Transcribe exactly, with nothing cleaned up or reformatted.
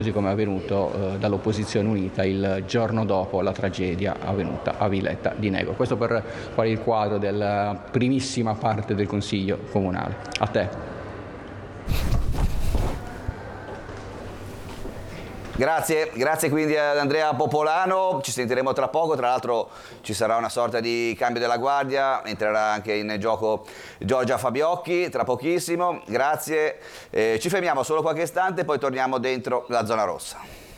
così come è avvenuto eh, dall'opposizione unita il giorno dopo la tragedia avvenuta a Villetta di Nego. Questo per fare il quadro della primissima parte del Consiglio Comunale. A te. Grazie, grazie quindi ad Andrea Popolano, ci sentiremo tra poco, tra l'altro ci sarà una sorta di cambio della guardia, entrerà anche in gioco Giorgia Fabiocchi tra pochissimo, grazie, eh, ci fermiamo solo qualche istante e poi torniamo dentro la zona rossa.